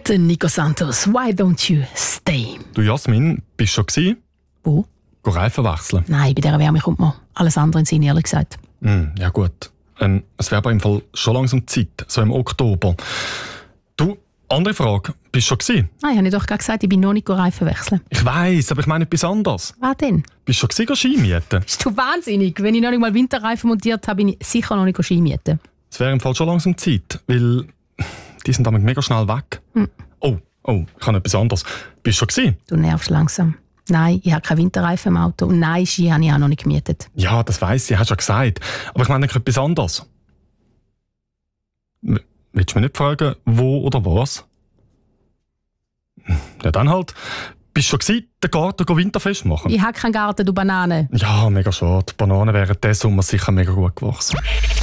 Der Nico Santos, «Why don't you stay?» Du Jasmin, bist du schon gewesen? Wo? Go Reifen wechseln? Nein, bei dieser Wärme kommt mir alles andere in Sinn, ehrlich gesagt. Ja gut. Es wäre aber im Fall schon langsam Zeit, so im Oktober. Du, andere Frage, bist du schon gewesen? Nein, habe ich doch gerade gesagt, ich bin noch nicht Reifen wechseln. Ich weiss, aber ich meine etwas anderes. Was denn? Bist du schon gewesen, Ski mieten? Bist du wahnsinnig? Wenn ich noch nicht mal Winterreifen montiert habe, bin ich sicher noch nicht Ski mieten. Es wäre im Fall schon langsam Zeit, weil die sind damit mega schnell weg. Oh, ich habe etwas anderes. Bist du schon gewesen? Du nervst langsam. Nein, ich habe keinen Winterreifen im Auto. Und nein, Ski habe ich auch noch nicht gemietet. Ja, das weiss ich, hast du ja gesagt. Aber ich meine etwas anderes. Willst du mich nicht fragen, wo oder was? Ja, dann halt. Bist du schon gewesen, den Garten winterfest machen? Ich habe keinen Garten, du Banane. Ja, mega schade. Die Bananen wären diesen Sommer sicher mega gut gewachsen.